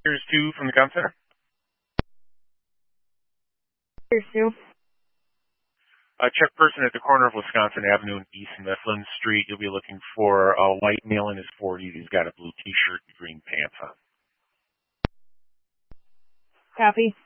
Here's two from the Gun Center. Here's two. Check person at the corner of Wisconsin Avenue and East Mifflin Street. You'll be looking for a white male in his 40s. He's got a blue T-shirt and green pants on. Copy.